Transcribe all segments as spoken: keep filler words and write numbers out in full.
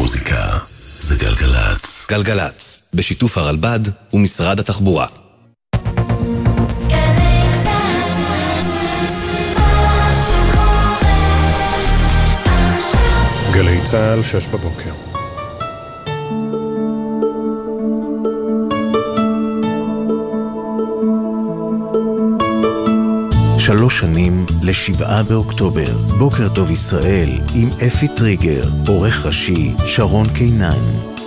מוזיקה זה גלגלץ. גלגלץ, בשיתוף הרלב"ד ומשרד התחבורה. גלי צהל, שש בבוקר. שלוש שנים לשבעה באוקטובר. בוקר טוב ישראל עם אפי טריגר, עורך ראשי שרון קינן.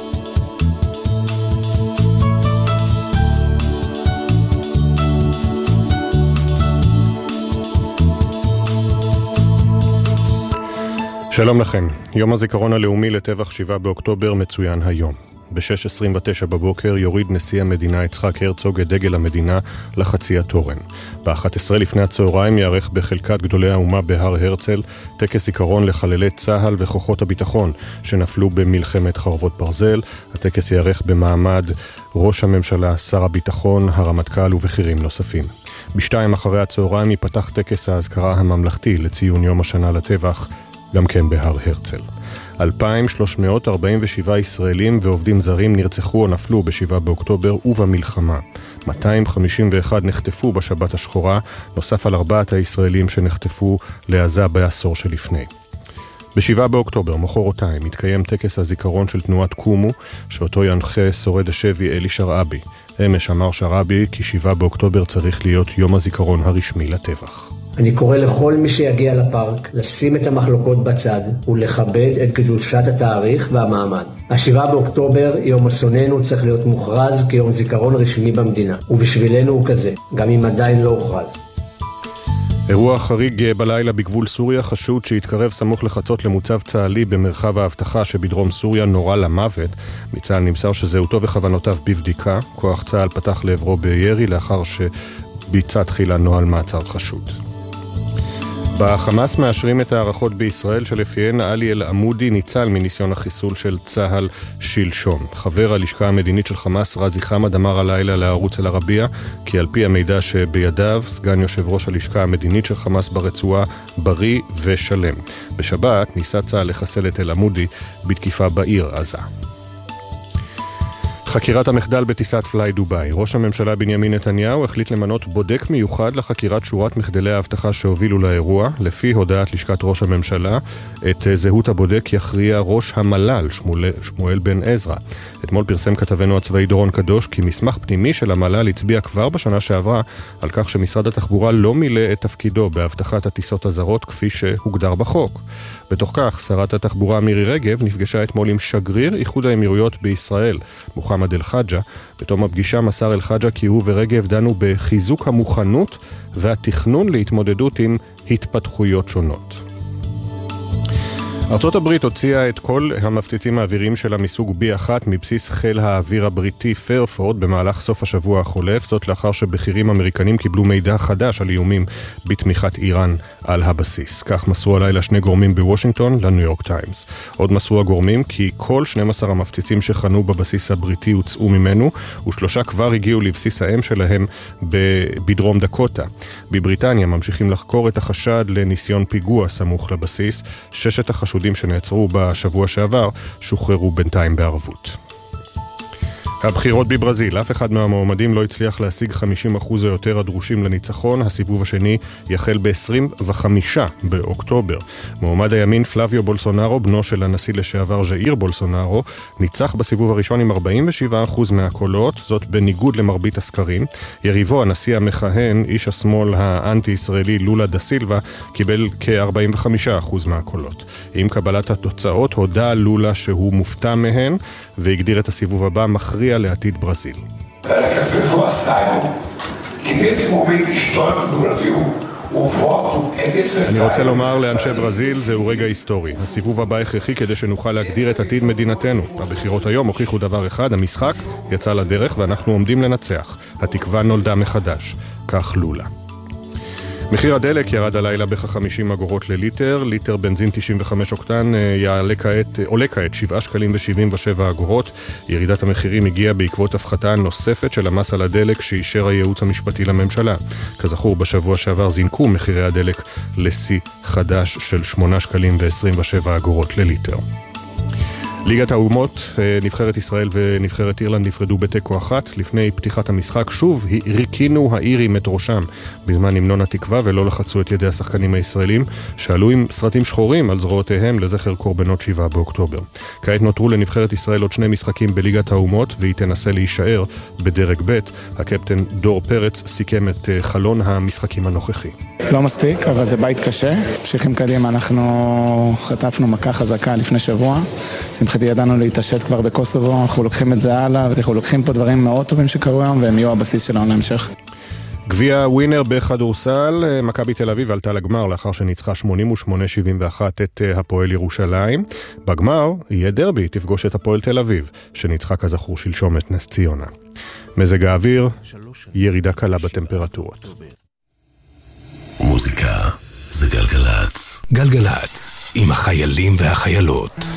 שלום לכם. יום הזיכרון הלאומי לטבח שבעה באוקטובר מצוין היום. ב-שש עשרים ותשע בבוקר יוריד נשיא המדינה יצחק הרצוג את דגל המדינה לחצי התורן. ב-אחת עשרה לפני הצהריים יערך בחלקת גדולי האומה בהר הרצל טקס זיכרון לחללי צה"ל וכוחות הביטחון שנפלו במלחמת חרבות ברזל. הטקס יערך במעמד ראש הממשלה, שר הביטחון, הרמטכ"ל ובכירים נוספים. בשתיים אחרי הצהריים ייפתח טקס ההזכרה הממלכתי לציון יום השנה לטבח, גם כן בהר הרצל. אלפיים ושלוש מאות ארבעים ושבעה ישראלים ועובדים זרים נרצחו או נפלו בשבעה באוקטובר ובמלחמה. מאתיים חמישים ואחת נחטפו בשבת השחורה, נוסף על ארבעת הישראלים שנחטפו לעזה בעשור שלפני. בשבעה באוקטובר, מחרתיים, מתקיים טקס הזיכרון של תנועת קומו, שאותו ינחה שורד השבי אלי שרעבי. אמש אמר שרעבי כי שבעה באוקטובר צריך להיות יום הזיכרון הרשמי לטבח. אני קורא לכל מי שיגיע לפארק לשים את המחלוקות בצד ולכבד את קדושת התאריך והמעמד. השבעה באוקטובר, יום אסוננו, צריך להיות מוכרז כיום זיכרון רשמי במדינה, ובשבילנו הוא כזה, גם אם עדיין לא הוכרז. אירוע חריג בלילה בגבול סוריה, חשוד שהתקרב סמוך לחצות למוצב צה"לי במרחב ההבטחה שבדרום סוריה נורה למוות. מצה"ל נמסר שזהותו וכוונותיו בבדיקה. כוח צה"ל פתח לעברו בירי לאחר שביצע תחילה נוהל מעצר חשוד. בחמאס מאשרים את הערכות בישראל שלפיהן עלי אל-עמודי ניצל מניסיון החיסול של צה"ל שלשום. חבר הלשכה המדינית של חמאס רזי חמד אמר הלילה לערוץ אל-ערבייה כי על פי המידע שבידיו סגן יושב ראש הלשכה המדינית של חמאס ברצועה בריא ושלם. בשבת ניסה צה"ל לחסל את אל-עמודי בתקיפה בעיר עזה. חקירת המחדל בטיסת פליי דוביי. ראש הממשלה בנימין נתניהו החליט למנות בודק מיוחד לחקירת שורת מחדלי ההבטחה שהובילו לאירוע. לפי הודעת לשכת ראש הממשלה, את זהות הבודק יכריע ראש המל"ל, שמואל, שמואל בן עזרא. אתמול פרסם כתבנו הצבאי דורון קדוש כי מסמך פנימי של המל"ל הצביע כבר בשנה שעברה על כך שמשרד התחבורה לא מילא את תפקידו בהבטחת הטיסות הזרות כפי שהוגדר בחוק. בתוך כך, שרת התחבורה מירי רגב נפגשה אתמול עם שגריר איחוד האמירויות בישראל, מוחמד אל-חג'ה. בתום הפגישה מסר אל-חג'ה כי הוא ורגב דנו בחיזוק המוכנות והתכנון להתמודדות עם התפתחויות שונות. ארצות הברית הוציאה את כל המפציצים האוויריים שלה מסוג בי אחת מבסיס חיל האוויר הבריטי פרפורד במהלך סוף השבוע החולף, זאת לאחר שבכירים אמריקנים קיבלו מידע חדש על איומים בתמיכת איראן על הבסיס. כך מסרו הלילה שני גורמים בוושינגטון לניו יורק טיימס. עוד מסרו הגורמים כי כל שנים עשר המפציצים שחנו בבסיס הבריטי הוצאו ממנו, ושלושה כבר הגיעו לבסיס האם שלהם בדרום דקוטה. בבריטניה ממשיכים לחקור את החשד לניסיון פיגוע סמוך לבסיס. ששת החשודים שנעצרו בשבוע שעבר שוחררו בינתיים בערבות. הבחירות בברזיל, אף אחד מהמועמדים לא הצליח להשיג חמישים אחוז או יותר הדרושים לניצחון. הסיבוב השני יחל ב-עשרים וחמישה באוקטובר. מועמד הימין פלאביו בולסונארו, בנו של הנשיא לשעבר ז'איר בולסונארו, ניצח בסיבוב הראשון עם ארבעים ושבעה אחוז מהקולות, זאת בניגוד למרבית הסקרים. יריבו, הנשיא המכהן, איש השמאל האנטי-ישראלי לולה דה סילבה, קיבל כ-ארבעים וחמישה אחוז מהקולות. עם קבלת התוצאות הודע לולה שהוא מופתע מהן והגדיר את הסיבוב הבא מכריע לעתיד ברזיל. אני רוצה לומר לאנשי ברזיל, זהו רגע היסטורי. הסיבוב הבא הכרחי כדי שנוכל להגדיר את עתיד מדינתנו. הבחירות היום הוכיחו דבר אחד, המשחק יצא לדרך ואנחנו עומדים לנצח. התקווה נולדה מחדש. כך לולה. מחיר הדלק ירד הלילה בכ-חמישים אגורות לליטר, ליטר בנזין תשעים וחמש אוקטן יעלה כעת, עולה כעת שבעה שקלים ו-שבעים ושבע אגורות. ירידת המחירים הגיעה בעקבות הפחתה נוספת של המס על הדלק שאישר הייעוץ המשפטי לממשלה. כזכור, בשבוע שעבר זינקו מחירי הדלק לשיא חדש של שמונה שקלים ו-עשרים ושבע אגורות לליטר. ליגת האומות, נבחרת ישראל ונבחרת אירלנד נפרדו בתיקו אחת. לפני פתיחת המשחק שוב הריקינו האירים את ראשם בזמן המנון התקווה ולא לחצו את ידי השחקנים הישראלים שעלו עם סרטים שחורים על זרועותיהם לזכר קורבנות שבעה באוקטובר. כעת נותרו לנבחרת ישראל עוד שני משחקים בליגת האומות והיא תנסה להישאר בדרג ב'. הקפטן דור פרץ סיכם את חלון המשחקים הנוכחי. לא מספיק, אבל זה בית קשה. ממשיכים קדימה, אנחנו חטפנו מכה חזקה לפני שבוע. שמחתי ידענו להתעשת כבר בקוסובו, אנחנו לוקחים את זה הלאה, ואנחנו לוקחים פה דברים מאוד טובים שקרו היום, והם יהיו הבסיס שלנו להמשך. גביע ווינר בכדורסל, מכבי תל אביב עלתה לגמר לאחר שניצחה שמונים ושמונה שבעים ואחת את הפועל ירושלים. בגמר יהיה דרבי, תפגוש את הפועל תל אביב, שניצחה כזכור שלשום את נס ציונה. מזג האוויר, ירידה קלה בטמפרטורות. מוזיקה זה גלגלץ. גלגלץ, עם החיילים והחיילות.